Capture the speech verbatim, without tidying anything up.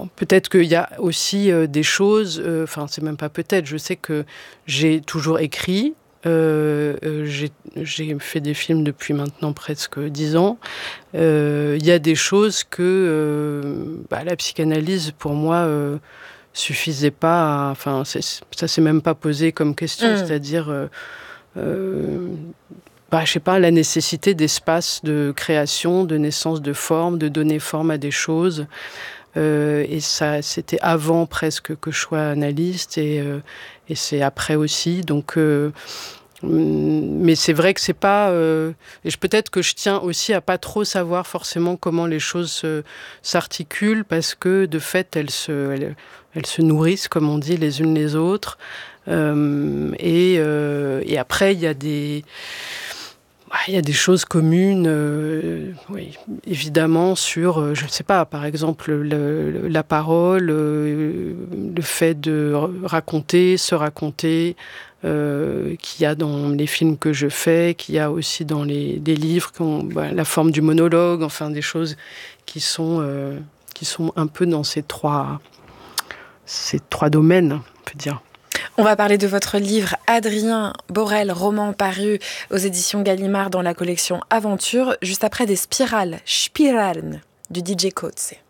alors peut-être qu'il y a aussi euh, des choses, enfin euh, c'est même pas peut-être, je sais que j'ai toujours écrit, euh, euh, j'ai, j'ai fait des films depuis maintenant presque dix ans. Il euh, y a des choses que euh, bah, la psychanalyse pour moi euh, suffisait pas, enfin ça s'est même pas posé comme question, mmh. c'est-à-dire euh, euh, bah, je sais pas, la nécessité d'espace de création, de naissance de formes, de donner forme à des choses. Euh, et ça, c'était avant presque que je sois analyste et, euh, et c'est après aussi. Donc, euh, mais c'est vrai que c'est pas. Euh, et je, peut-être que je tiens aussi à pas trop savoir forcément comment les choses se, s'articulent parce que de fait, elles se, elles, elles se nourrissent, comme on dit, les unes les autres. Euh, et, euh, et après, il y a des. Il y a des choses communes, euh, oui, évidemment, sur, euh, je ne sais pas, par exemple, le, le, la parole, euh, le fait de raconter, se raconter, euh, qu'il y a dans les films que je fais, qu'il y a aussi dans les, les livres, qui ont, bah, la forme du monologue, enfin des choses qui sont, euh, qui sont un peu dans ces trois, ces trois domaines, on peut dire. On va parler de votre livre Adrien Borel, roman paru aux éditions Gallimard dans la collection Aventure, juste après des spirales, Spiralen, du D J Coetzee.